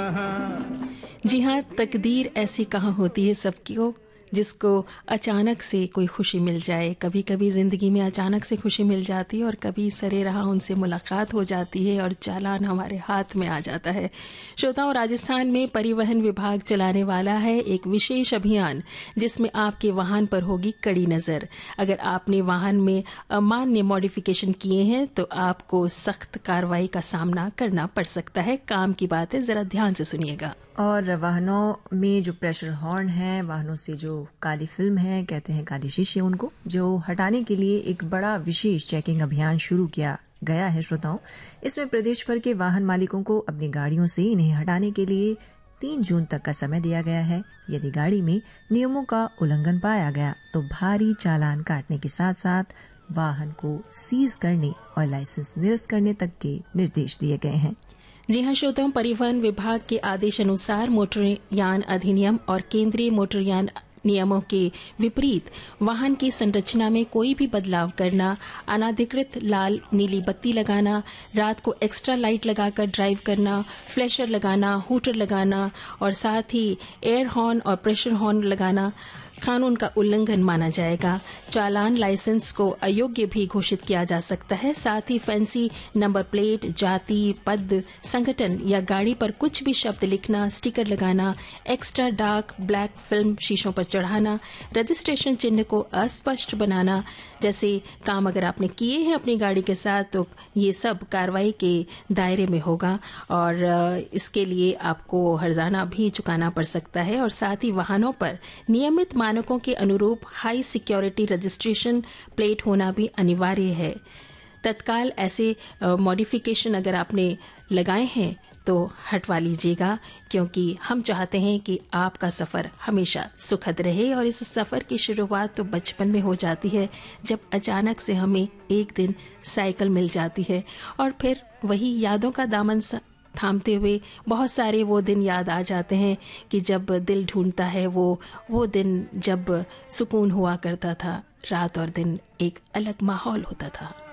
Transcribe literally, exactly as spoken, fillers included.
जी हाँ, तकदीर ऐसी कहाँ होती है सबकी को जिसको अचानक से कोई खुशी मिल जाए। कभी कभी ज़िंदगी में अचानक से खुशी मिल जाती है और कभी सरे राह उनसे मुलाकात हो जाती है और चालान हमारे हाथ में आ जाता है। श्रोताओं, राजस्थान में परिवहन विभाग चलाने वाला है एक विशेष अभियान जिसमें आपके वाहन पर होगी कड़ी नज़र। अगर आपने वाहन में अमान्य मॉडिफिकेशन किए हैं तो आपको सख्त कार्रवाई का सामना करना पड़ सकता है। काम की बात है, जरा ध्यान से सुनिएगा। और वाहनों में जो प्रेशर हॉर्न है, वाहनों से जो काली फिल्म है, कहते हैं काली शीशे, उनको जो हटाने के लिए एक बड़ा विशेष चेकिंग अभियान शुरू किया गया है। श्रोताओं, इसमें प्रदेश भर के वाहन मालिकों को अपनी गाड़ियों से इन्हें हटाने के लिए तीन जून तक का समय दिया गया है। यदि गाड़ी में नियमों का उल्लंघन पाया गया तो भारी चालान काटने के साथ साथ वाहन को सीज करने और लाइसेंस निरस्त करने तक के निर्देश दिए गए हैं। जी हाँ श्रोताओं, परिवहन विभाग के आदेश अनुसार मोटरयान अधिनियम और केंद्रीय मोटरयान नियमों के विपरीत वाहन की संरचना में कोई भी बदलाव करना, अनाधिकृत लाल नीली बत्ती लगाना, रात को एक्स्ट्रा लाइट लगाकर ड्राइव करना, फ्लैशर लगाना, हूटर लगाना और साथ ही एयर हॉर्न और प्रेशर हॉर्न लगाना कानून का उल्लंघन माना जाएगा। चालान लाइसेंस को अयोग्य भी घोषित किया जा सकता है। साथ ही फैंसी नंबर प्लेट, जाति, पद, संगठन या गाड़ी पर कुछ भी शब्द लिखना, स्टिकर लगाना, एक्स्ट्रा डार्क ब्लैक फिल्म शीशों पर चढ़ाना, रजिस्ट्रेशन चिन्ह को अस्पष्ट बनाना जैसे काम अगर आपने किए हैं अपनी गाड़ी के साथ तो ये सब कार्रवाई के दायरे में होगा और इसके लिए आपको हर्जाना भी चुकाना पड़ सकता है। और साथ ही वाहनों पर नियमित मानकों के अनुरूप हाई सिक्योरिटी रजिस्ट्रेशन प्लेट होना भी अनिवार्य है। तत्काल ऐसे मॉडिफिकेशन अगर आपने लगाए हैं तो हटवा लीजिएगा, क्योंकि हम चाहते हैं कि आपका सफर हमेशा सुखद रहे। और इस सफर की शुरुआत तो बचपन में हो जाती है जब अचानक से हमें एक दिन साइकिल मिल जाती है और फिर वही यादों का दामन थामते हुए बहुत सारे वो दिन याद आ जाते हैं कि जब दिल ढूंढता है वो वो दिन जब सुकून हुआ करता था, रात और दिन एक अलग माहौल होता था।